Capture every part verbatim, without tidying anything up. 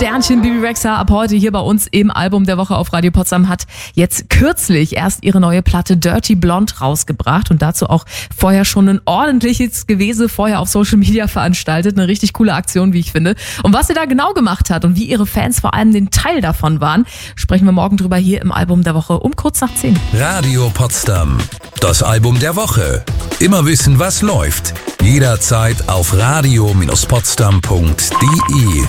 Sternchen Bibi Rexha ab heute hier bei uns im Album der Woche auf Radio Potsdam hat jetzt kürzlich erst ihre neue Platte Dirty Blonde rausgebracht und dazu auch vorher schon ein ordentliches Gewese vorher auf Social Media veranstaltet. Eine richtig coole Aktion, wie ich finde. Und was sie da genau gemacht hat und wie ihre Fans vor allem den Teil davon waren, sprechen wir morgen drüber hier im Album der Woche um kurz nach zehn. Radio Potsdam, das Album der Woche. Immer wissen, was läuft. Jederzeit auf radio Bindestrich potsdam Punkt de.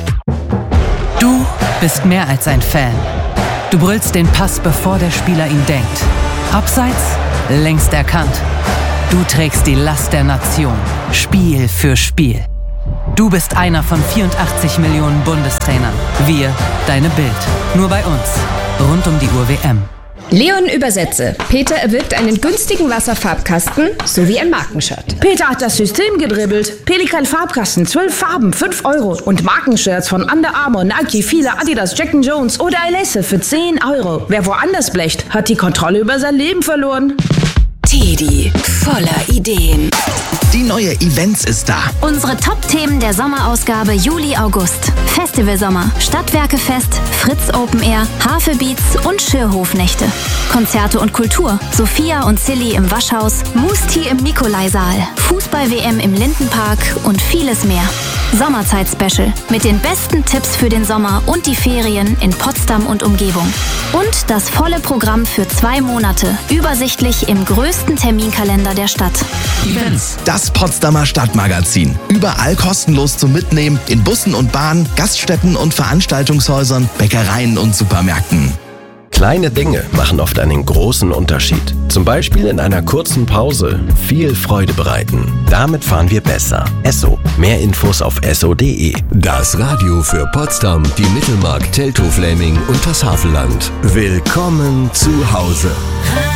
Du bist mehr als ein Fan. Du brüllst den Pass, bevor der Spieler ihn denkt. Abseits, längst erkannt. Du trägst die Last der Nation, Spiel für Spiel. Du bist einer von vierundachtzig Millionen Bundestrainern. Wir, deine Bild. Nur bei uns. Rund um die Uhr W M. Leon übersetze. Peter erwirbt einen günstigen Wasserfarbkasten sowie ein Markenshirt. Peter hat das System gedribbelt. Pelikan Farbkasten, zwölf Farben, fünf Euro. Und Markenshirts von Under Armour, Nike, Fila, Adidas, Jack and Jones oder Alesse für zehn Euro. Wer woanders blecht, hat die Kontrolle über sein Leben verloren. Teddy, voller Ideen. Die neue Events ist da. Unsere Top-Themen der Sommerausgabe Juli-August. Festivalsommer, Stadtwerkefest, Fritz Open Air, Hafebeats und Schürhofnächte. Konzerte und Kultur, Sophia und Silly im Waschhaus, Musti im Nikolaisaal, Fußball-W M im Lindenpark und vieles mehr. Sommerzeit-Special mit den besten Tipps für den Sommer und die Ferien in Potsdam und Umgebung. Und das volle Programm für zwei Monate, übersichtlich im größten Terminkalender der Stadt. Events. Das Potsdamer Stadtmagazin. Überall kostenlos zum Mitnehmen in Bussen und Bahnen, Gaststätten und Veranstaltungshäusern, Bäckereien und Supermärkten. Kleine Dinge machen oft einen großen Unterschied. Zum Beispiel in einer kurzen Pause viel Freude bereiten. Damit fahren wir besser. Esso. Mehr Infos auf esso punkt de. Das Radio für Potsdam, die Mittelmark, Teltow-Fläming und das Havelland. Willkommen zu Hause.